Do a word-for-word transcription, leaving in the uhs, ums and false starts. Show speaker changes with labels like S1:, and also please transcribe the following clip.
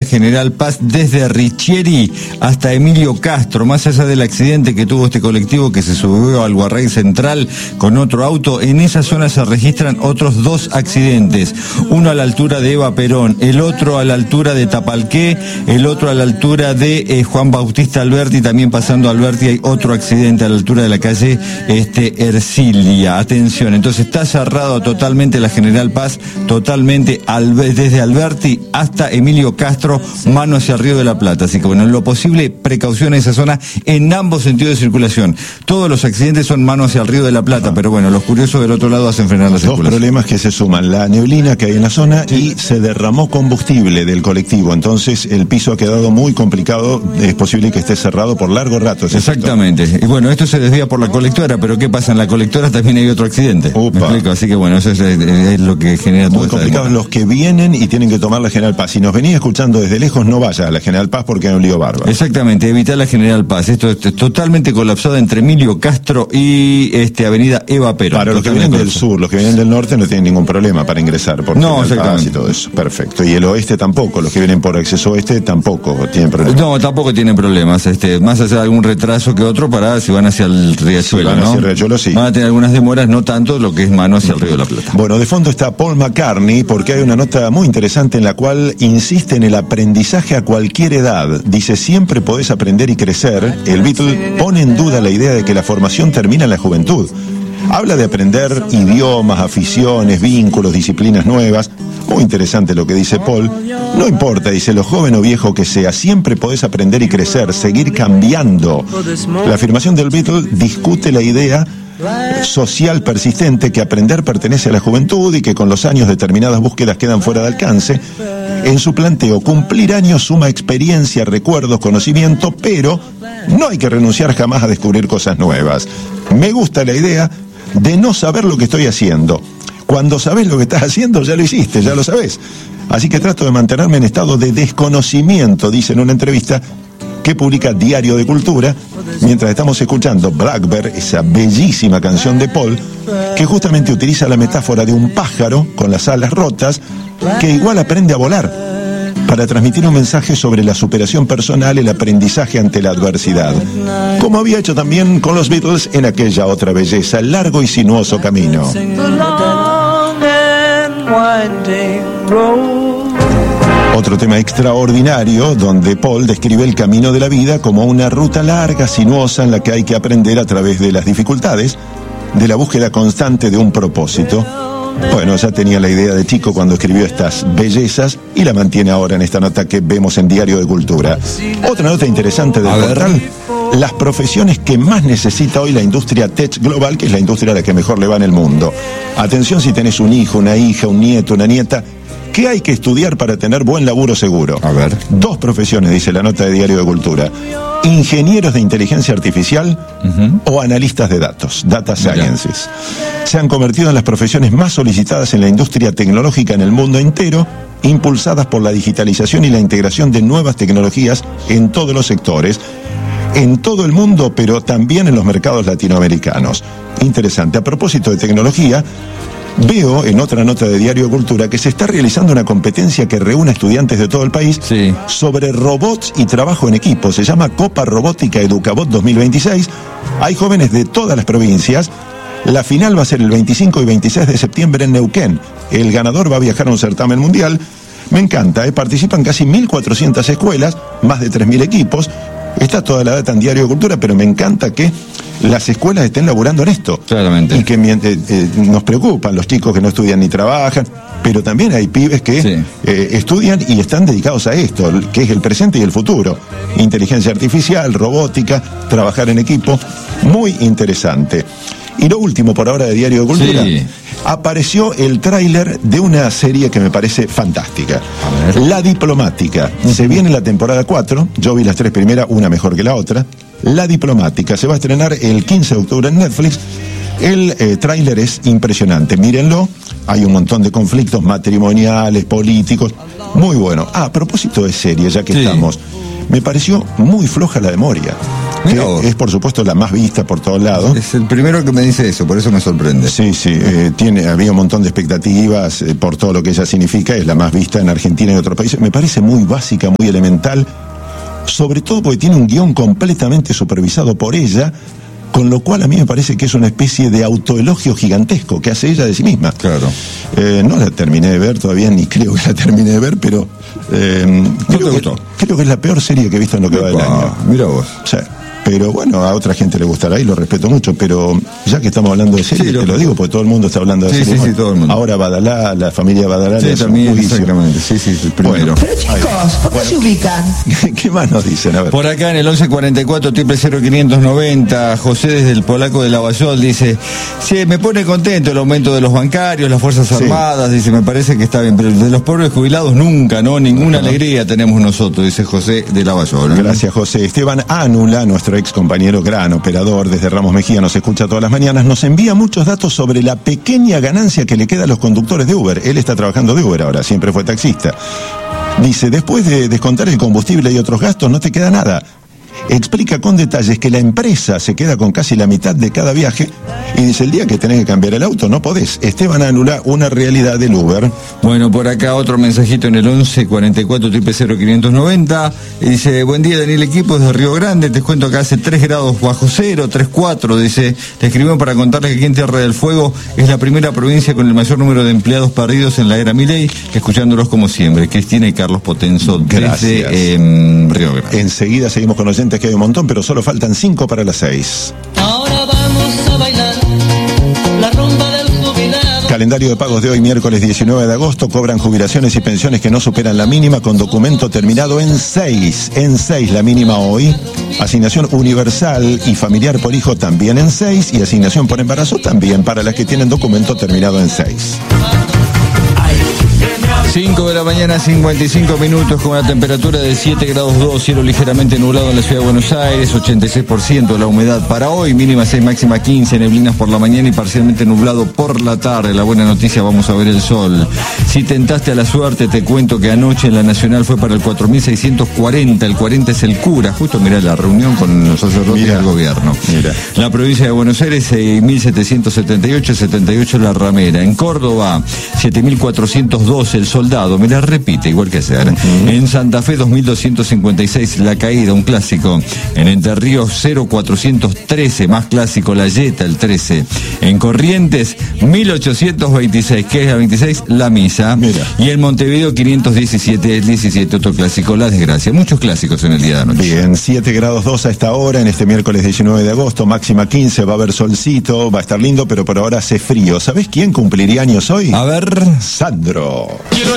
S1: General Paz desde Richieri hasta Emilio Castro. Más allá del accidente que tuvo este colectivo que se subió al Guarray Central con otro auto, en esa zona se registran otros dos accidentes. Uno a la altura de Eva Perón, el otro a la altura de Tapalqué, el otro a la altura de eh, Juan Bautista Alberti. También pasando Alberti hay otro accidente a la altura de la calle este, Ercilia. Atención, entonces está cerrado totalmente la General Paz, totalmente al, desde Alberti hasta Emilio Castro, mano hacia el Río de la Plata. Así que bueno, en lo posible, precaución en esa zona en ambos sentidos de circulación. Todos los accidentes son mano hacia el Río de la Plata, pero bueno, los curiosos del otro lado hacen frenar la circulación.
S2: Dos problemas que se suman, la neblina que hay en la zona y se derramó combustible del colectivo, entonces el piso ha quedado muy complicado, es posible que esté cerrado por largo rato.
S1: Exactamente, sector. Y bueno, esto se desvía por la colectora, pero ¿qué pasa? En la colectora también hay otro accidente.
S2: Upa.
S1: ¿Me explico? Así que bueno, eso es, es, es lo que genera todo.
S2: Muy complicados los que vienen y tienen que tomar la General Paz. Si nos venía escuchando desde lejos, no vaya a la General Paz porque hay un lío bárbaro.
S1: Exactamente, evitar la General Paz. Esto es totalmente colapsado entre Emilio Castro y este Avenida Eva Perón.
S2: Para los que vienen del sur, los que vienen del norte no tienen ningún problema para ingresar por
S1: no,
S2: General Paz y todo eso. Perfecto. Y el oeste tampoco, los que vienen por acceso oeste tampoco tienen problemas.
S1: No, tampoco tienen problemas. Este, más allá de algún retraso que otro para si van hacia el Riachuelo,
S2: si van
S1: ¿no?
S2: hacia el Riachuelo, sí.
S1: Van a tener algunas demoras, no tanto lo que es mano hacia el Río de la Plata.
S2: Bueno, de fondo está Paul McCartney porque hay una nota muy interesante en la cual insiste en el aprendizaje a cualquier edad. Dice, siempre podés aprender y crecer. El Beatle pone en duda la idea de que la formación termina en la juventud. Habla de aprender idiomas, aficiones, vínculos, disciplinas nuevas. Muy interesante lo que dice Paul. No importa, dice, lo joven o viejo que sea, siempre podés aprender y crecer, seguir cambiando. La afirmación del Beatle discute la idea social persistente que aprender pertenece a la juventud y que con los años determinadas búsquedas quedan fuera de alcance. En su planteo, cumplir años suma experiencia, recuerdos, conocimiento, pero no hay que renunciar jamás a descubrir cosas nuevas. Me gusta la idea de no saber lo que estoy haciendo. Cuando sabes lo que estás haciendo, ya lo hiciste, ya lo sabes. Así que trato de mantenerme en estado de desconocimiento, dice en una entrevista que publica Diario de Cultura, mientras estamos escuchando Blackbird, esa bellísima canción de Paul, que justamente utiliza la metáfora de un pájaro con las alas rotas, que igual aprende a volar, para transmitir un mensaje sobre la superación personal, el aprendizaje ante la adversidad, como había hecho también con los Beatles en aquella otra belleza, el largo y sinuoso camino. Otro tema extraordinario donde Paul describe el camino de la vida como una ruta larga, sinuosa, en la que hay que aprender a través de las dificultades, de la búsqueda constante de un propósito. Bueno, ya tenía la idea de chico cuando escribió estas bellezas y la mantiene ahora en esta nota que vemos en Diario de Cultura. Otra nota interesante del portal, las profesiones que más necesita hoy la industria tech global, que es la industria a la que mejor le va en el mundo. Atención si tenés un hijo, una hija, un nieto, una nieta. ¿Qué hay que estudiar para tener buen laburo seguro?
S1: A ver.
S2: Dos profesiones, dice la nota de Diario de Cultura. Ingenieros de inteligencia artificial uh-huh. o analistas de datos, data sciences. Mira. Se han convertido en las profesiones más solicitadas en la industria tecnológica en el mundo entero, impulsadas por la digitalización y la integración de nuevas tecnologías en todos los sectores, en todo el mundo, pero también en los mercados latinoamericanos. Interesante. A propósito de tecnología, veo en otra nota de Diario de Cultura que se está realizando una competencia que reúne a estudiantes de todo el país
S1: sí.
S2: sobre robots y trabajo en equipo. Se llama Copa Robótica Educabot dos mil veintiséis. Hay jóvenes de todas las provincias. La final va a ser el veinticinco y veintiséis de septiembre en Neuquén. El ganador va a viajar a un certamen mundial. Me encanta, ¿eh? Participan casi mil cuatrocientas escuelas, más de tres mil equipos. Está toda la data en Diario de Cultura, pero me encanta que las escuelas estén laburando en esto.
S1: Claramente.
S2: Y que eh, eh, nos preocupan los chicos que no estudian ni trabajan, pero también hay pibes que sí. eh, estudian y están dedicados a esto, que es el presente y el futuro. Inteligencia artificial, robótica, trabajar en equipo, muy interesante. Y lo último por ahora de Diario de Cultura, sí. apareció el tráiler de una serie que me parece fantástica. La Diplomática. Se viene la temporada cuatro, yo vi las tres primeras, una mejor que la otra. La Diplomática se va a estrenar el quince de octubre en Netflix. El eh, tráiler es impresionante, mírenlo. Hay un montón de conflictos matrimoniales, políticos, muy bueno. Ah, a propósito de serie, ya que sí. estamos, me pareció muy floja la de Moria. Que es por supuesto la más vista por todos lados.
S1: Es el primero que me dice eso, por eso me sorprende.
S2: Sí, sí, eh, tiene, había un montón de expectativas eh, por todo lo que ella significa, es la más vista en Argentina y en otros países. Me parece muy básica, muy elemental, sobre todo porque tiene un guión completamente supervisado por ella, con lo cual a mí me parece que es una especie de autoelogio gigantesco que hace ella de sí misma.
S1: Claro.
S2: Eh, no la terminé de ver todavía, ni creo que la terminé de ver, pero eh,
S1: ¿No
S2: creo,
S1: te
S2: que,
S1: gustó?
S2: creo que es la peor serie que he visto en lo que va del año.
S1: Mira vos.
S2: O sea, pero bueno, a otra gente le gustará y lo respeto mucho, pero ya que estamos hablando de series, sí, lo te lo digo porque todo el mundo está hablando de
S1: sí,
S2: series.
S1: Sí, sí, todo el mundo.
S2: Ahora Badalá, la familia Badalá,
S1: sí,
S2: le hace
S1: también,
S2: un juicio.
S1: Exactamente, sí, sí, el primero.
S2: Bueno,
S3: pero chicos, ¿cómo bueno, se ubican?
S2: ¿Qué más nos dicen? A ver.
S1: Por acá en el once cuarenta y cuatro, triple cero quinientos noventa, José desde el Polaco de Lavallol dice, sí, me pone contento el aumento de los bancarios, las Fuerzas Armadas, sí. Dice, me parece que está bien, pero de los pobres jubilados nunca, ¿no? Ninguna no. alegría tenemos nosotros, dice José de Lavallol.
S2: Gracias, José. Esteban Ánula, nuestro ex compañero gran operador desde Ramos Mejía, nos escucha todas las mañanas, nos envía muchos datos sobre la pequeña ganancia que le queda a los conductores de Uber. Él está trabajando de Uber ahora, siempre fue taxista. Dice, después de descontar el combustible y otros gastos, no te queda nada. Explica con detalles que la empresa se queda con casi la mitad de cada viaje y dice, el día que tenés que cambiar el auto, no podés. Esteban Ánula, una realidad del Uber.
S1: Bueno, por acá otro mensajito en el once cuarenta y cuatro, triple cero quinientos noventa. Y dice, buen día Daniel Equipo desde Río Grande, te cuento que hace tres grados bajo cero, tres cuatro, dice, te escribimos para contarles que aquí en Tierra del Fuego es la primera provincia con el mayor número de empleados perdidos en la era Milei, escuchándolos como siempre. Cristina y Carlos Potenzo desde eh, Río Grande.
S2: Enseguida seguimos con oyentes, que hay un montón, pero solo faltan cinco para las seis.
S4: Ahora vamos a bailar la rumba del jubilado.
S2: Calendario de pagos de hoy, miércoles diecinueve de agosto, cobran jubilaciones y pensiones que no superan la mínima con documento terminado en seis. En seis la mínima hoy. Asignación universal y familiar por hijo también en seis. Y asignación por embarazo también para las que tienen documento terminado en seis.
S1: cinco de la mañana, cincuenta y cinco minutos, con una temperatura de siete grados dos, cielo ligeramente nublado en la ciudad de Buenos Aires, ochenta y seis por ciento la humedad para hoy, mínima seis, máxima quince, neblinas por la mañana y parcialmente nublado por la tarde. La buena noticia, vamos a ver el sol. Si tentaste a la suerte, te cuento que anoche en la Nacional fue para el cuatro mil seiscientos cuarenta, el cuarenta es el cura, justo mirá la reunión con los sacerdotes del gobierno.
S2: Mira.
S1: La provincia de Buenos Aires, seis mil setecientos setenta y ocho, setenta y ocho la ramera. En Córdoba, siete mil cuatrocientos doce el sol. Soldado, me la repite igual que ayer. Uh-huh. En Santa Fe dos mil doscientos cincuenta y seis La Caída, un clásico. En Entre Ríos cero cuatrocientos trece, más clásico, La Yeta, el trece. En Corrientes mil ochocientos veintiséis, ¿qué es la veintiséis? La Misa.
S2: Mira.
S1: Y en Montevideo quinientos diecisiete, el diecisiete, otro clásico, La Desgracia. Muchos clásicos en el día de anoche.
S2: Bien, siete grados dos a esta hora, en este miércoles diecinueve de agosto, máxima quince, va a haber solcito, va a estar lindo, pero por ahora hace frío. ¿Sabés quién cumpliría años hoy?
S1: A ver.
S2: Sandro.
S5: Quiero